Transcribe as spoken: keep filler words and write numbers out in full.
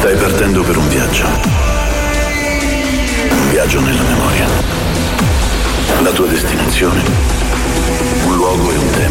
Stai partendo per un viaggio. Un viaggio nella memoria. La tua destinazione? Un luogo e un tempo